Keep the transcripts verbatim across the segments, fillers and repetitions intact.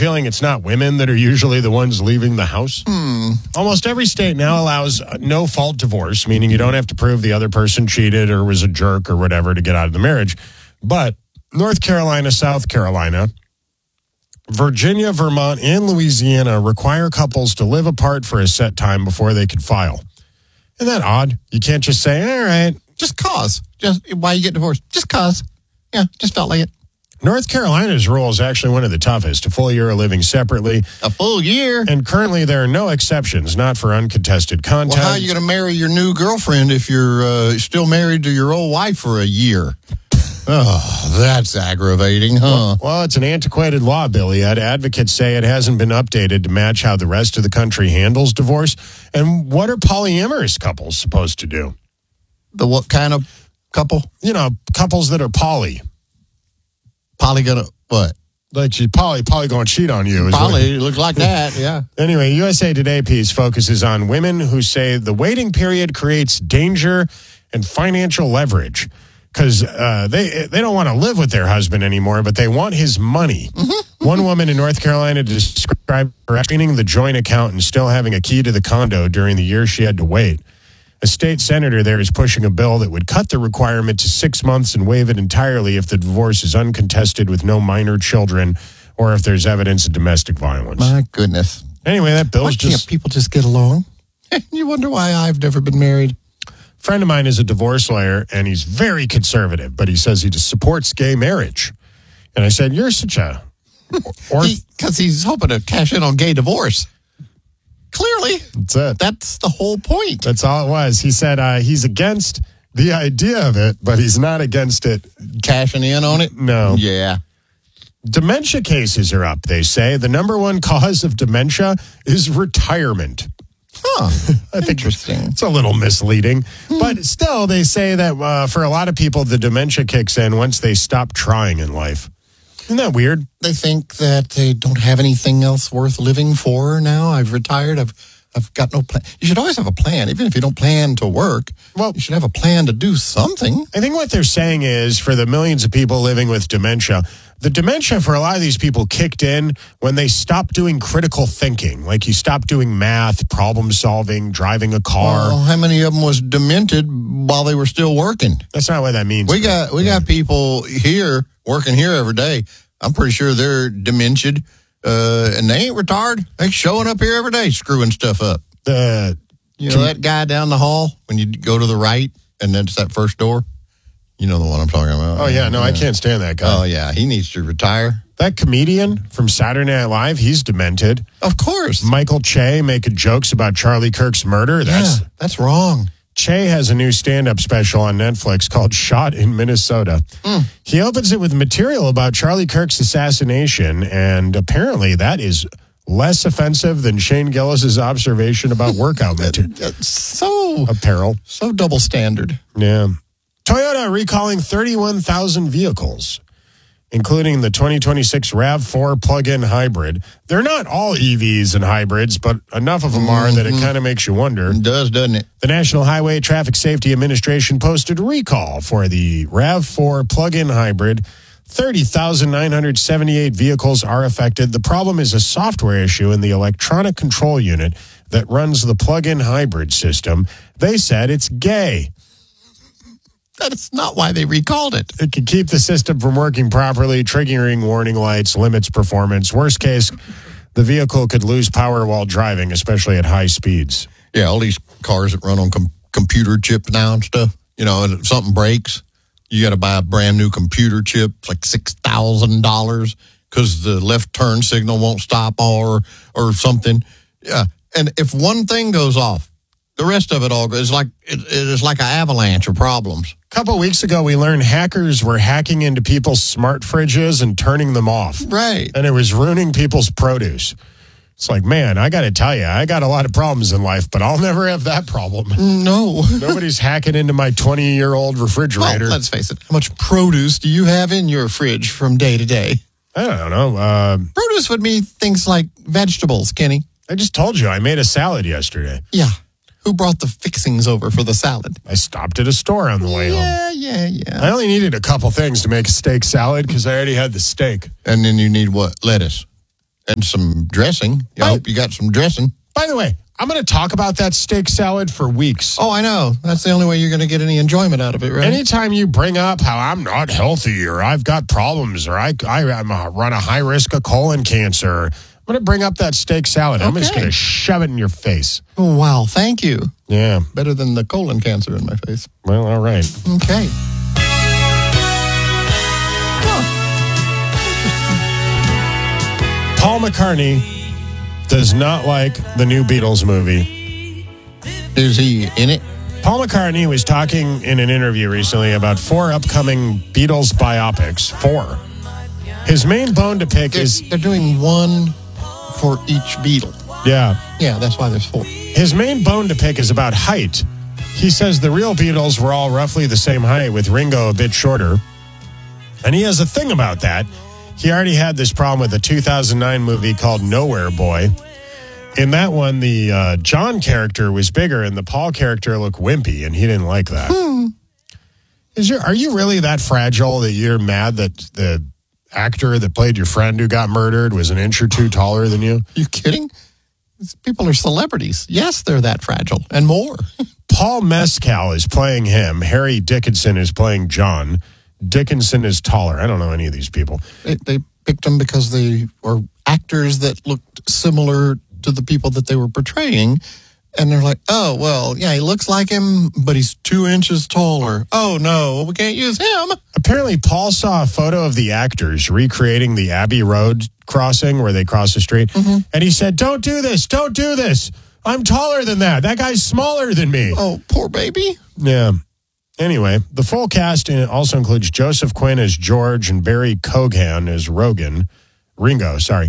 feeling it's not women that are usually the ones leaving the house? Hmm. Almost every state now allows no-fault divorce, meaning you don't have to prove the other person cheated or was a jerk or whatever to get out of the marriage. But North Carolina, South Carolina, Virginia, Vermont, and Louisiana require couples to live apart for a set time before they can file. Isn't that odd? You can't just say, all right. Just cause. Just why you get divorced. Just cause. Yeah, just felt like it. North Carolina's rule is actually one of the toughest, a full year of living separately. A full year? And currently there are no exceptions, not for uncontested contact. Well, how are you going to marry your new girlfriend if you're uh, still married to your old wife for a year? Oh, that's aggravating, huh? Well, well, it's an antiquated law, Billy. Advocates say it hasn't been updated to match how the rest of the country handles divorce. And what are polyamorous couples supposed to do? The what kind of couple? You know, couples that are poly. Poly gonna, what? Like she, poly, poly going to cheat on you. Poly, look like that, yeah. Anyway, U S A Today piece focuses on women who say the waiting period creates danger and financial leverage because uh, they they don't want to live with their husband anymore, but they want his money. Mm-hmm. One woman in North Carolina described her screening the joint account and still having a key to the condo during the year she had to wait. A state senator there is pushing a bill that would cut the requirement to six months and waive it entirely if the divorce is uncontested with no minor children or if there's evidence of domestic violence. My goodness. Anyway, that bill's why just... can't people just get along? You wonder why I've never been married. A friend of mine is a divorce lawyer, and he's very conservative, but he says he just supports gay marriage. And I said, you're such a... Because he, he's hoping to cash in on gay divorce. Clearly, that's it. That's the whole point. That's all it was. He said uh, he's against the idea of it, but he's not against it. Cashing in on it? No. Yeah. Dementia cases are up, they say. The number one cause of dementia is retirement. Huh. I think Interesting. It's a little misleading. Hmm. But still, they say that uh, for a lot of people, the dementia kicks in once they stop trying in life. Isn't that weird? They think that they don't have anything else worth living for now. I've retired. I've I've got no plan. You should always have a plan, even if you don't plan to work. Well, you should have a plan to do something. I think what they're saying is for the millions of people living with dementia, the dementia for a lot of these people kicked in when they stopped doing critical thinking. Like you stopped doing math, problem solving, driving a car. Well, how many of them was demented while they were still working? That's not what that means. We got we yeah. got people here working here every day. I'm pretty sure they're dementiaed, uh, and they ain't retired. They showing up here every day, screwing stuff up. Uh, you know that guy down the hall when you go to the right, and then it's that first door. You know the one I'm talking about. Oh yeah, no, yeah. I can't stand that guy. Oh yeah, he needs to retire. That comedian from Saturday Night Live, he's demented. Of course. Michael Che making jokes about Charlie Kirk's murder. That's yeah, that's wrong. Che has a new stand-up special on Netflix called Shot in Minnesota. Mm. He opens it with material about Charlie Kirk's assassination, and apparently that is less offensive than Shane Gillis's observation about workout material. So apparel. So double standard. Yeah. Toyota recalling thirty-one thousand vehicles, including the twenty twenty-six RAV four plug-in hybrid. They're not all E Vs and hybrids, but enough of them mm-hmm. are that it kind of makes you wonder. It does, doesn't it? The National Highway Traffic Safety Administration posted a recall for the RAV four plug-in hybrid. thirty thousand nine hundred seventy-eight vehicles are affected. The problem is a software issue in the electronic control unit that runs the plug-in hybrid system. They said it's gay. That's not why they recalled it. It can keep the system from working properly, triggering warning lights, limits performance. Worst case, the vehicle could lose power while driving, especially at high speeds. Yeah, all these cars that run on com- computer chip now and stuff, you know, and if something breaks, you got to buy a brand new computer chip. It's like six thousand dollars because the left turn signal won't stop or or something. Yeah, and if one thing goes off, the rest of it all is like it, it is like an avalanche of problems. A couple of weeks ago, we learned hackers were hacking into people's smart fridges and turning them off. Right. And it was ruining people's produce. It's like, man, I got to tell you, I got a lot of problems in life, but I'll never have that problem. No. Nobody's hacking into my twenty-year-old refrigerator. Well, let's face it. How much produce do you have in your fridge from day to day? I don't know. Uh, produce would mean things like vegetables, Kenny. I just told you, I made a salad yesterday. Yeah. Who brought the fixings over for the salad? I stopped at a store on the way yeah, home. Yeah, yeah, yeah. I only needed a couple things to make a steak salad because I already had the steak. And then you need what? Lettuce. And some dressing. I Right. hope you got some dressing. By the way, I'm going to talk about that steak salad for weeks. Oh, I know. That's the only way you're going to get any enjoyment out of it, right? Anytime you bring up how I'm not healthy or I've got problems or I, I I'm a, run a high risk of colon cancer, I'm going to bring up that steak salad. I'm just Okay. going to shove it in your face. Oh, wow. Thank you. Yeah. Better than the colon cancer in my face. Well, all right. Okay. Paul McCartney does not like the new Beatles movie. Is he in it? Paul McCartney was talking in an interview recently about four upcoming Beatles biopics. Four. His main bone to pick They're, is, they're doing one for each Beatle. yeah, Yeah, that's why there's four. his main bone to pick is about height. He says the real Beatles were all roughly the same height, with Ringo a bit shorter. And he has a thing about that. He already had this problem with a two thousand nine movie called Nowhere Boy. In that one, the uh, John character was bigger and the Paul character looked wimpy, and he didn't like that. Hmm. Is your, are you really that fragile that you're mad that the actor that played your friend who got murdered was an inch or two taller than you? You kidding? These people are celebrities. Yes, they're that fragile and more. Paul Mescal is playing him. Harry Dickinson is playing John. Dickinson is taller. I don't know any of these people. They, they picked them because they were actors that looked similar to the people that they were portraying. And they're like, oh, well, yeah, he looks like him, but he's two inches taller. Oh, no, we can't use him. Apparently, Paul saw a photo of the actors recreating the Abbey Road crossing where they cross the street. Mm-hmm. And he said, don't do this. Don't do this. I'm taller than that. That guy's smaller than me. Oh, poor baby. Yeah. Anyway, the full cast also includes Joseph Quinn as George and Barry Cogan as Rogan. Ringo, sorry.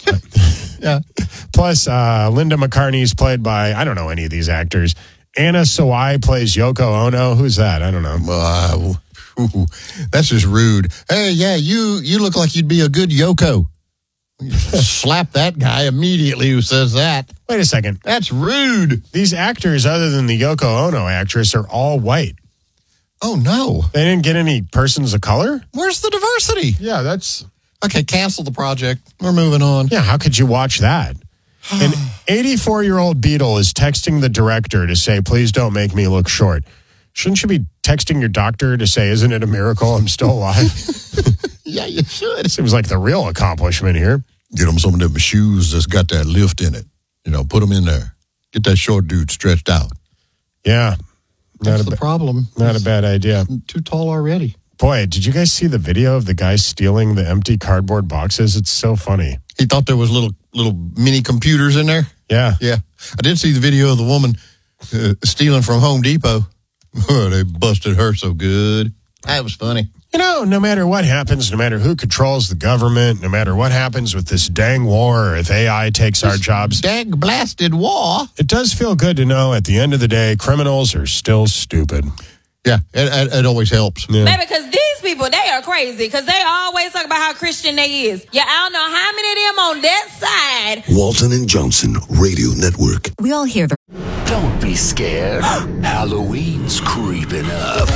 Yeah. Plus, uh, Linda McCartney's played by, I don't know any of these actors. Anna Sawai plays Yoko Ono. Who's that? I don't know. Uh, ooh, that's just rude. Hey, yeah, you you look like you'd be a good Yoko. You slap that guy immediately who says that. Wait a second. That's rude. These actors, other than the Yoko Ono actress, are all white. Oh, no. They didn't get any persons of color? Where's the diversity? Yeah, that's... Okay, cancel the project. We're moving on. Yeah, how could you watch that? An eighty-four-year-old Beatle is texting the director to say, please don't make me look short. Shouldn't you be texting your doctor to say, isn't it a miracle I'm still alive? Yeah, you should. Seems like the real accomplishment here. Get them some of them shoes that's got that lift in it. You know, put them in there. Get that short dude stretched out. Yeah. Not That's a, the ba- problem. not a bad idea. Too tall already. Boy, did you guys see the video of the guy stealing the empty cardboard boxes? It's so funny. He thought there was little little mini computers in there. Yeah. Yeah. I did see the video of the woman uh, stealing from Home Depot. Oh, they busted her so good. That was funny. You know, no matter what happens, no matter who controls the government, no matter what happens with this dang war, or if A I takes our jobs, Dag blasted war. it does feel good to know at the end of the day, criminals are still stupid. Yeah, it, it, it always helps. Yeah. Baby, because these people, they are crazy. Because they always talk about how Christian they is. Yeah, I don't know how many of them on that side. Walton and Johnson Radio Network. We all hear the Don't be scared. Halloween's creeping up.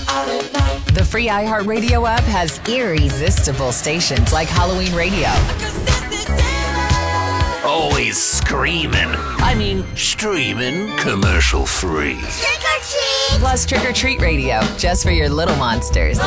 the free iHeartRadio app has irresistible stations like Halloween Radio, Always screaming. I mean, streaming commercial free. plus Trick or Treat Radio, just for your little monsters.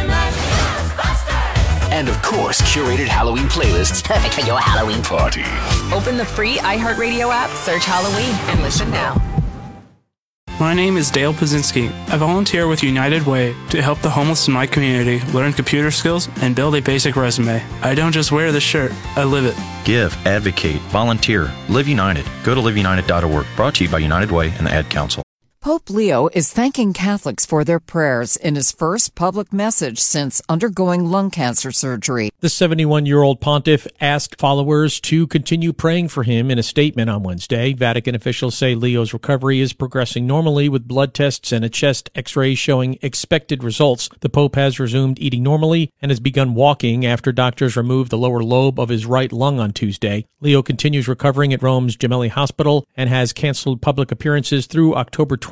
And of course, curated Halloween playlists perfect for your Halloween party. Open the free iHeartRadio app, search Halloween, and listen now. My name is Dale Pazinski. I volunteer with United Way to help the homeless in my community learn computer skills and build a basic resume. I don't just wear the shirt, I live it. Give, advocate, volunteer, Live United. Go to live united dot org. Brought to you by United Way and the Ad Council. Pope Leo is thanking Catholics for their prayers in his first public message since undergoing lung cancer surgery. The seventy-one-year-old pontiff asked followers to continue praying for him in a statement on Wednesday. Vatican officials say Leo's recovery is progressing normally with blood tests and a chest x-ray showing expected results. The Pope has resumed eating normally and has begun walking after doctors removed the lower lobe of his right lung on Tuesday. Leo continues recovering at Rome's Gemelli Hospital and has canceled public appearances through October twentieth.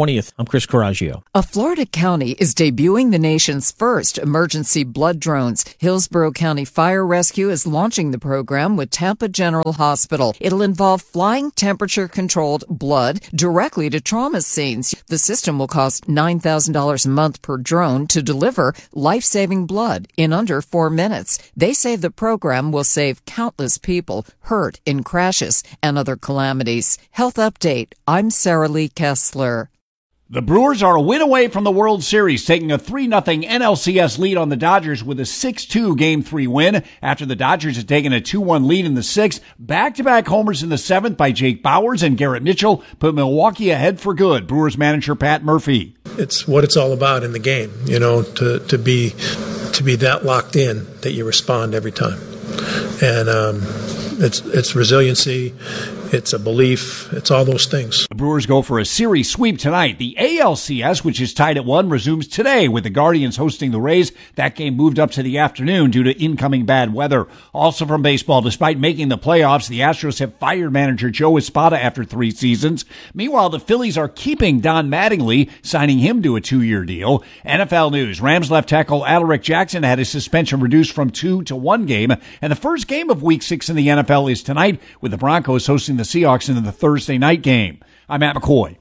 twentieth. I'm Chris Coraggio. A Florida county is debuting the nation's first emergency blood drones. Hillsborough County Fire Rescue is launching the program with Tampa General Hospital. It'll involve flying temperature-controlled blood directly to trauma scenes. The system will cost nine thousand dollars a month per drone to deliver life-saving blood in under four minutes. They say the program will save countless people hurt in crashes and other calamities. Health Update. I'm Sarah Lee Kessler. The Brewers are a win away from the World Series, taking a three nothing N L C S lead on the Dodgers with a six two Game three win after the Dodgers had taken a two one lead in the sixth. Back-to-back homers in the seventh by Jake Bowers and Garrett Mitchell put Milwaukee ahead for good. Brewers manager Pat Murphy. It's what it's all about in the game, you know, to, to be to be that locked in that you respond every time. And um, it's it's resiliency. It's a belief. It's all those things. The Brewers go for a series sweep tonight. The A L C S, which is tied at one, resumes today with the Guardians hosting the Rays. That game moved up to the afternoon due to incoming bad weather. Also from baseball, despite making the playoffs, the Astros have fired manager Joe Espada after three seasons. Meanwhile, the Phillies are keeping Don Mattingly, signing him to a two-year deal. N F L news. Rams left tackle Alaric Jackson had his suspension reduced from two to one game. And the first game of week six in the N F L is tonight with the Broncos hosting the Seahawks in the Thursday night game. I'm Matt McCoy.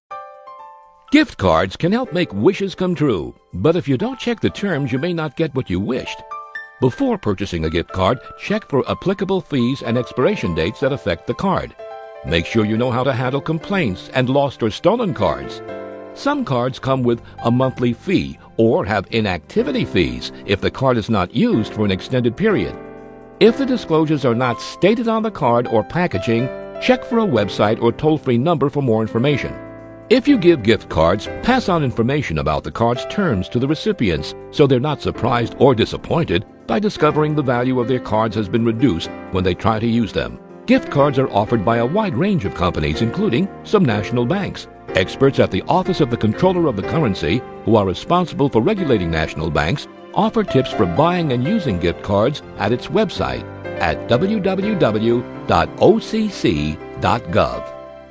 Gift cards can help make wishes come true, but if you don't check the terms, you may not get what you wished. Before purchasing a gift card, check for applicable fees and expiration dates that affect the card. Make sure you know how to handle complaints and lost or stolen cards. Some cards come with a monthly fee or have inactivity fees if the card is not used for an extended period. If the disclosures are not stated on the card or packaging, check for a website or toll-free number for more information. If you give gift cards, pass on information about the card's terms to the recipients so they're not surprised or disappointed by discovering the value of their cards has been reduced when they try to use them. Gift cards are offered by a wide range of companies, including some national banks. Experts at the Office of the Comptroller of the Currency, who are responsible for regulating national banks, offer tips for buying and using gift cards at its website at w w w dot o c c dot gov.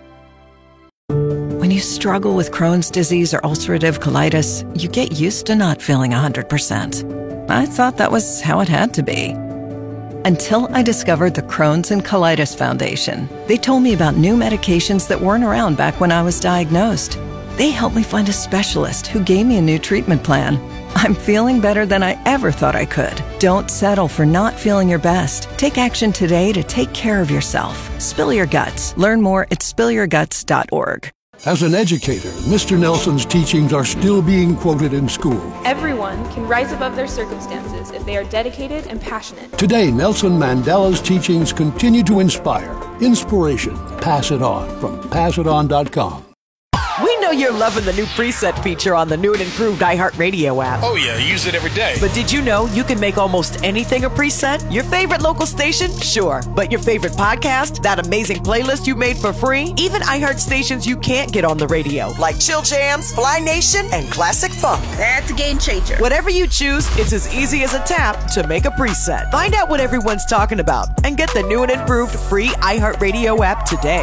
When you struggle with Crohn's disease or ulcerative colitis, you get used to not feeling one hundred percent. I thought that was how it had to be. Until I discovered the Crohn's and Colitis Foundation. They told me about new medications that weren't around back when I was diagnosed. They helped me find a specialist who gave me a new treatment plan. I'm feeling better than I ever thought I could. Don't settle for not feeling your best. Take action today to take care of yourself. Spill your guts. Learn more at spill your guts dot org. As an educator, Mister Nelson's teachings are still being quoted in school. Everyone can rise above their circumstances if they are dedicated and passionate. Today, Nelson Mandela's teachings continue to inspire. Inspiration. Pass it on from pass it on dot com. We know you're loving the new preset feature on the new and improved iHeartRadio app. Oh yeah, I use it every day. But did you know you can make almost anything a preset? Your favorite local station? Sure. But your favorite podcast? That amazing playlist you made for free? Even iHeart stations you can't get on the radio, like Chill Jams, Fly Nation, and Classic Funk. That's a game changer. Whatever you choose, it's as easy as a tap to make a preset. Find out what everyone's talking about and get the new and improved free iHeartRadio app today.